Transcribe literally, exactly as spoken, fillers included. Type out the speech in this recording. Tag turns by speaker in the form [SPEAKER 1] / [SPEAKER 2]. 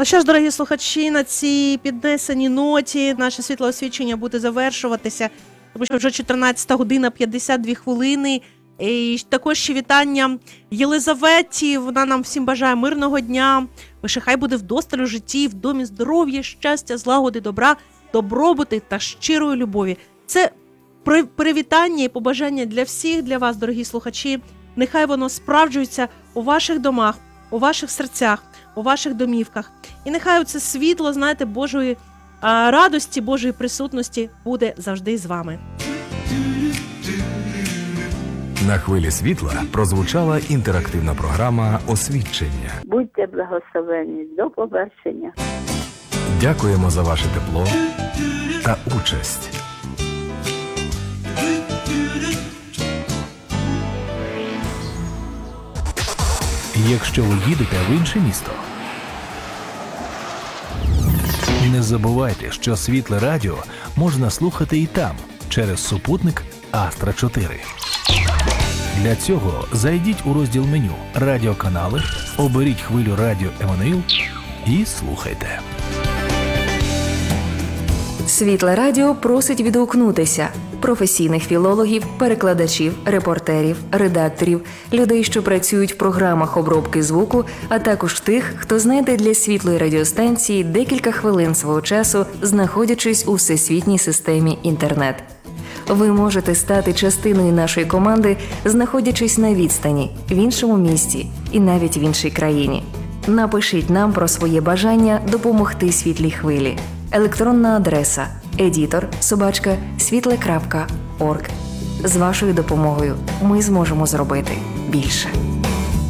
[SPEAKER 1] Ну що ж, дорогі слухачі, на цій піднесеній ноті наше світле освічення буде завершуватися, тому що вже чотирнадцята година п'ятдесят дві хвилини. І також ще вітання Єлизаветі, вона нам всім бажає мирного дня. Пише, хай буде вдосталь у житті, в домі здоров'я, щастя, злагоди, добра, добробути та щирої любові. Це привітання і побажання для всіх, для вас, дорогі слухачі. Нехай воно справджується у ваших домах, у ваших серцях, у ваших домівках. І нехай оце світло, знаєте, Божої а, радості, Божої присутності буде завжди з вами.
[SPEAKER 2] На хвилі світла прозвучала інтерактивна програма «Освідчення».
[SPEAKER 3] Будьте благословенні. До побачення.
[SPEAKER 2] Дякуємо за ваше тепло та участь.
[SPEAKER 4] Якщо ви їдете в інше місто, не забувайте, що Світле Радіо можна слухати і там, через супутник Астра чотири. Для цього зайдіть у розділ меню «Радіоканали», оберіть хвилю радіо Еммануїл і слухайте.
[SPEAKER 5] Світле Радіо просить відгукнутися професійних філологів, перекладачів, репортерів, редакторів, людей, що працюють в програмах обробки звуку, а також тих, хто знайде для світлої радіостанції декілька хвилин свого часу, знаходячись у всесвітній системі інтернет. Ви можете стати частиною нашої команди, знаходячись на відстані, в іншому місті і навіть в іншій країні. Напишіть нам про своє бажання допомогти світлій хвилі. Електронна адреса едітор собачка світле крапка орг. З вашою допомогою ми зможемо зробити більше.